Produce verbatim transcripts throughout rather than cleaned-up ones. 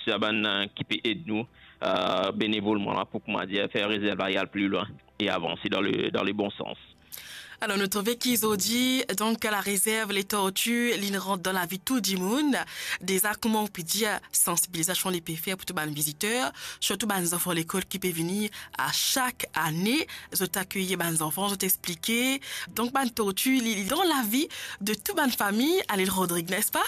ben, qui peut aider nous euh, bénévolement là, pour comment dire, faire réserve aller plus loin et avancer dans le, dans le bon sens. Alors, nous trouvons qu'ils ont dit, donc, à la réserve, les tortues, ils rentrent dans la vie tout du monde. Déjà, comment on peut dire, sensibilisation, les peut faire pour tous les visiteurs, surtout les enfants de l'école qui peuvent venir à chaque année, je t'accueillir les enfants, je t'expliquer. Donc, les tortues, ils dans la vie de toute la famille, Alil Rodrigue, n'est-ce pas?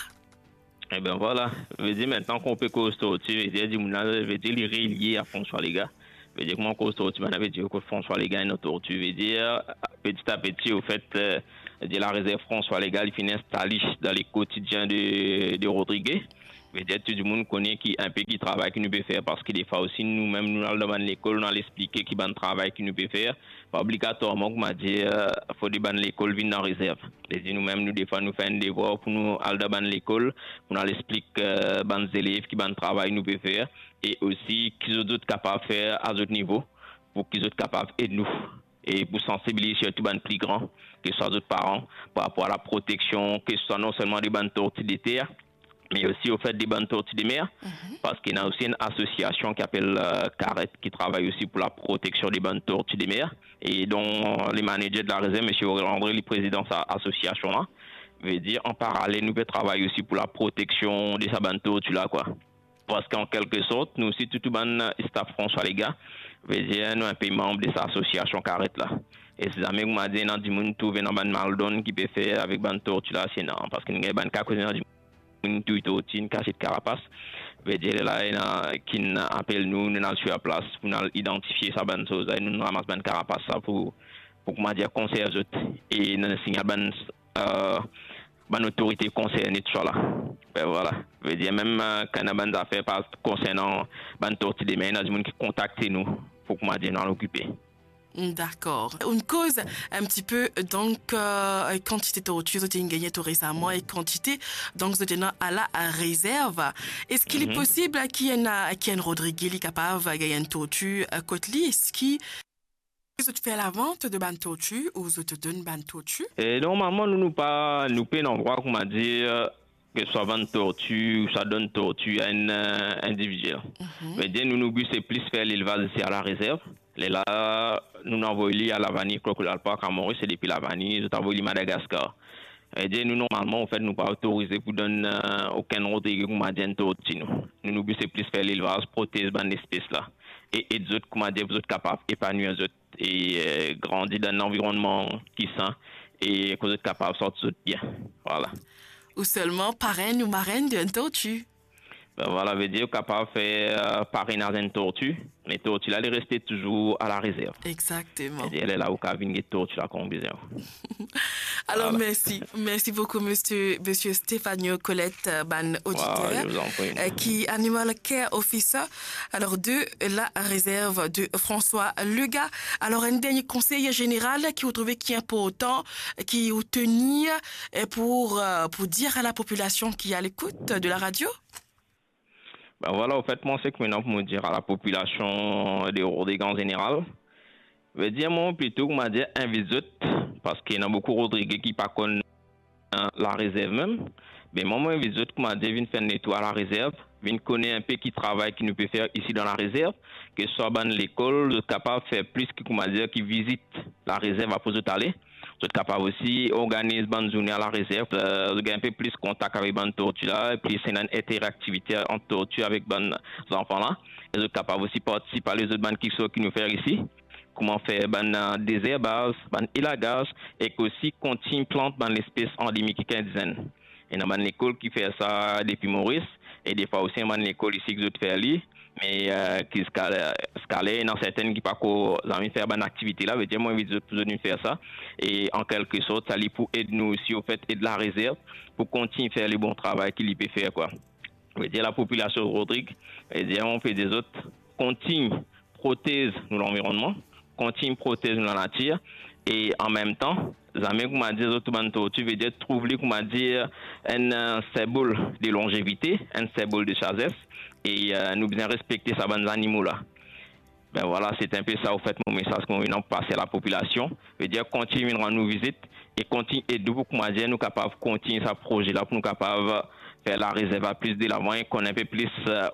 Eh bien, voilà. Je veux dire, maintenant qu'on peut cause tortue, je veux dire, je veux dire, les reliés à François Léga. Je veux dire, comment cause tortue, je veux dire que François Léga est notre tortue. Je veux dire, petit à petit, au fait, euh, de la réserve François Léga, il finit installé dans les quotidiens de, de Rodrigue. Je veux dire, tout le monde connaît qui, un peu qui travaille qu'il nous peut faire parce que des fois aussi, nous-mêmes, nous, dans l'école, on a expliqué qui va travail qu'il nous peut faire. Pas obligatoirement, comme m'a dit, il faut des bandes l'école venir dans la réserve. Et nous-mêmes, nous, des fois, nous faisons un devoir pour nous aller dans l'école, pour nous expliquer euh, bandes élèves qui vont travail nous peut faire et aussi qu'ils sont d'autres capables de faire à d'autres niveaux pour qu'ils soient capables d'aider nous. Et pour sensibiliser surtout les plus grands, que ce soit d'autres parents, par rapport à la protection, que ce soit non seulement des bandes tortues de terre, mais aussi au fait des bandes tortues de mer, mm-hmm. parce qu'il y a aussi une association qui s'appelle euh, CARET, qui travaille aussi pour la protection des bandes tortues de mer, et dont euh, les managers de la réserve, M. André, le président de cette association-là, veut dire en parallèle, nous pouvons travailler aussi pour la protection de ces bandes tortues-là, quoi. Parce qu'en quelque sorte, nous aussi, tout le monde, staff François Léga, veut dire, nous, un peu membre de cette association CARET là. Et c'est jamais que m'a dit, non, du monde, tout vient dans le Maldon qui peut faire avec bandes tortues là, c'est non, parce qu'il y a des cas qui une une cachette de carapace veut dire là qui appelle nous nous sur la place pour nous identifier ça bonne chose et nous ramasse bonne carapace ça pour pour comment dire conserver et nous signal bonne euh bonne autorité concernée tout ça là ben voilà veut dire même quand on a bonne affaire pas concernant bonne tortue des mains il y a des gens qui contactent nous pour comment dire nous l'occuper. D'accord. Une cause un petit peu, donc, euh, quantité de tortues, vous avez gagné tout récemment et quantité, donc, vous êtes à la réserve. Est-ce qu'il mm-hmm. est possible qu'il y ait un Rodrigue qui est capable de gagner une tortue à Côte-Lie? Est-ce qu'il vous faites la vente de bandes tortues ou vous te donne bandes tortues? Et normalement, nous nous pas, nous payons un endroit, comment dire, que ce soit vendre tortue ou ça donne tortue à un euh, individuel. Mm-hmm. Mais dire, nous, nous, c'est plus faire l'élevage ici à la réserve. Et là, nous envoyons à la vanille, Crocodile Park à Maurice, c'est depuis la vanille, nous envoyons à Madagascar. Et bien, nous, normalement, en fait, nous ne pas autorisés pour donner euh, aucun autre comme m'a dit, tortue. Nous, nous, c'est plus faire l'élevage, protéger cette espèce-là. Et, et les autres, comment dire, vous êtes capables d'épanouir les autres et euh, grandir dans un environnement qui sain et que vous êtes capables de sortir bien. Voilà. Ou seulement parraine ou marraine d'une tortue. Ben voilà, veut dire capable de faire euh, parrainage d'une tortue, mais tortue là, elle est restée toujours à la réserve. Exactement. Et elle est là où elle vient de tortue là qu'on besoin. Alors voilà. merci, merci beaucoup monsieur monsieur Stéphanie Colette ban auditeur wow, euh, qui animal care officer alors de la réserve de François Léga. Alors un dernier conseil général qui vous trouvez qui est important qui vous tenir pour pour dire à la population qui est à l'écoute de la radio. Ben voilà, au fait, moi, c'est que maintenant, pour me dire à la population des Rodrigue en général, je veux dire, moi, plutôt, que dire, un visite, parce qu'il y a beaucoup de Rodrigue qui ne connaissent pas la réserve même. Mais moi, moi, un visite, comme dire, viens faire nettoyer la réserve, viens connaître un peu qui travaille, qui nous peut faire ici dans la réserve, que ce soit dans l'école, capable de faire plus que, comment dire, qui visite la réserve à poser aller. Vous êtes capable aussi d'organiser une bonne journée à la réserve, euh, de gagner un peu plus de contact avec les tortues là, et puis c'est une interactivité entre tortues avec les enfants là. Vous êtes capable aussi de participer à les autres bandes qui sont qui nous font ici. Comment faire un désherbage, un élagage, et aussi continuer plante dans l'espèce endémique canadienne. Et dans l'école qui fait ça depuis Maurice, et des fois aussi dans l'école ici que vous faites lui. Mais euh, qui scalait dans certaines qui pas qu'on a faire une activité là veut dire moi je peux nous faire ça et en quelque sorte ça lui pour aider nous aussi au fait et de la réserve pour continuer faire le bon travail qu'il peut faire quoi veut dire la population Rodrigue veut dire on fait des autres continue protège nous l'environnement continue protège nous la nature et en même temps jamais comme m'a dit autres bandes tu veux dire trouver comme m'a dit un symbole de longévité un symbole de sagesse et euh, nous bien respecter ces bandes animaux là. Ben voilà, c'est un peu ça au fait mon message qu'on vient passer à la population. Veut dire continuer à nous visiter et continuer et de beaucoup comment dire nous capables continuer ce projet là pour nous capables faire la réserve à plus de l'avant et qu'on un peu plus euh,